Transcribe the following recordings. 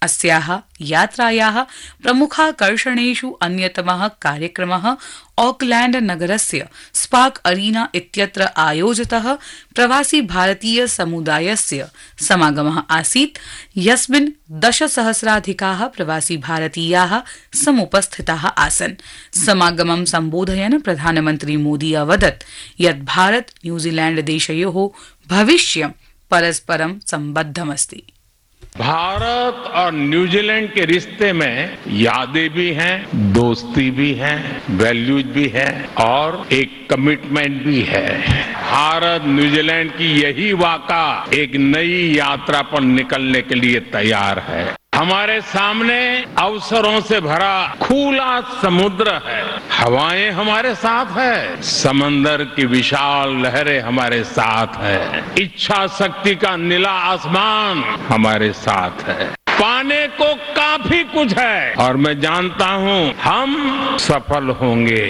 अस्याः यात्रायाः प्रमुखाकर्षणेषु अन्यतमः कार्यक्रमः ऑकलैंड नगरस्य स्पार्क अरीना इत्यत्र आयोजितः प्रवासी भारतीय समुदायस्य समागमः आसीत्, यस्मिन् 10,000-अधिकाः प्रवासी भारतीयाः समुपस्थिताः आसन्। समागमं सम्बोधयन् प्रधानमन्त्री मोदी अवदत् यत् भारत न्यूजीलैंड देशयोः भविष्यं परस्परं सम्बद्धमस्ति। भारत और न्यूजीलैंड के रिश्ते में यादें भी हैं, दोस्ती भी है, वैल्यूज भी है और एक कमिटमेंट भी है। भारत न्यूजीलैंड की यही वाक़ा एक नई यात्रा पर निकलने के लिए तैयार है। हमारे सामने अवसरों से भरा खुला समुद्र है, हवाएं हमारे साथ है, समंदर की विशाल लहरें हमारे साथ है, इच्छा शक्ति का नीला आसमान हमारे साथ है। पाने को काफी कुछ है और मैं जानता हूं हम सफल होंगे।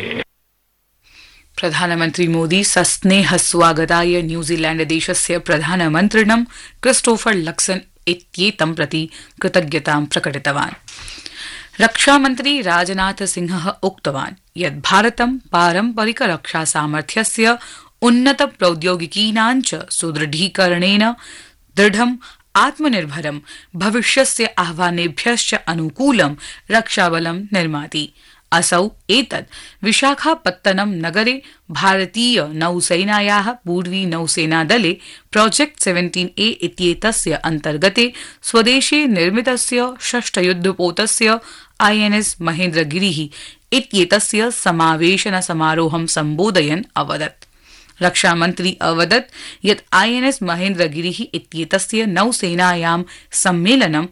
प्रधानमन्त्री मोदी सस्नेह स्वागताय न्यूजीलैंड देशस्य प्रधानमन्त्रिणं क्रिस्टोफर लक्सन इत्येतं प्रति कृतज्ञतां प्रकटितवान्। रक्षामन्त्री राजनाथ सिंहः उक्तवान् यत् भारतं पारम्परिक रक्षा सामर्थ्यस्य उन्नत प्रौद्योगिकीनां च सुदृढीकरणेन दृढम् आत्मनिर्भरं भविष्यस्य आह्वानेभ्यश्च अनुकूलं रक्षाबलं निर्माति। असौ एतत् विशाखापत्तनम नगरे भारतीय नौसेनायाः पूर्वी नौसेनादले प्रोजेक्ट 17A इत्येतस्य अन्तर्गते स्वदेशे निर्मितस्य षष्ठयुद्धपोतस्य INS महेन्द्रगिरिः इत्येतस्य समावेशन समारोहं सम्बोधयन् अवदत्। रक्षामन्त्री अवदत् यत् INS महेन्द्रगिरिः इत्येतस्य नौसेनायां सम्मेलनं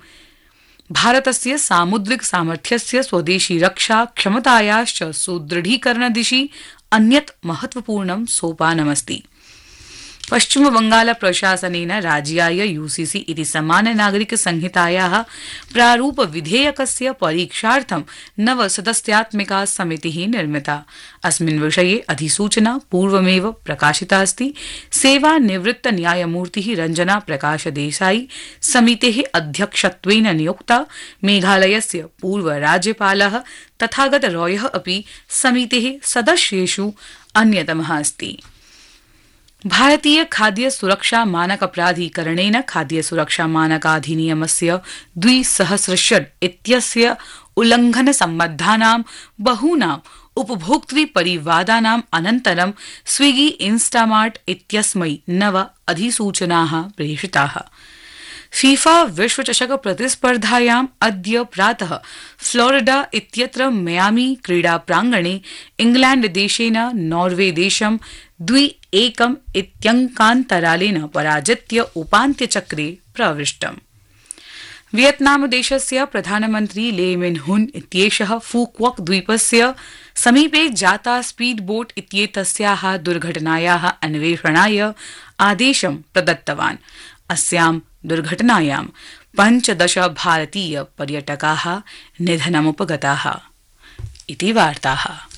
भारतस्य सामुद्रिक सामर्थ्यस्य स्वदेशी रक्षा क्षमतायाश्च सुदृढीकरणदिशि अन्यत् महत्वपूर्णं सोपानमस्ति। पश्चिम बंगाल प्रशासनेन राज्याय UCC इति समान नागरिक संहितायाः प्रारूप विधेयकस्य परीक्षार्थं 9 सदस्यात्मिका समितिः निर्मिता। अस्मिन् विषये अधिसूचना पूर्वमेव प्रकाशिता अस्ति। सेवानिवृत्त न्यायमूर्तिः रंजना प्रकाश देसाई समितेः अध्यक्षत्वेन नियुक्ता। मेघालयस्य पूर्व राज्यपालः तथागत रॉयः अपि समितेः सदस्येषु अन्यतमः अस्ति। भारतीय खाद्य सुरक्षा मानक प्राधिकरणेन खाद्य सुरक्षा मानकाधिनियमस्य 2006 इत्यस्य उल्लंघन सम्बद्धानां बहूनां उपभोक्तृ परिवादानाम् अनन्तरं स्विगी इंस्टामार्ट इत्यस्मै 9 अधिसूचनाः प्रेषिताः। फीफा विश्वचषक प्रतिस्पर्धायाम् अद्य प्रातः फ्लोरिडा इत्यत्र मियामी क्रीडा प्रांगणे इंग्लैंड देशेन नॉर्वे देशं 2-1 इत्यङ्कान्तरालेन पराजित्य उपान्त्यचक्रे प्रविष्टम्। वियतनाम देशस्य प्रधानमन्त्री ले मिन हुन इत्येषः फूक्वक द्वीपस्य समीपे जाता स्पीड बोट इत्येतस्याः दुर्घटनायाः अन्वेषणाय आदेशं प्रदत्तवान्। अस्यां दुर्घटनायां 15 भारतीय पर्यटकाः निधनमुपगताः इति वार्ताः।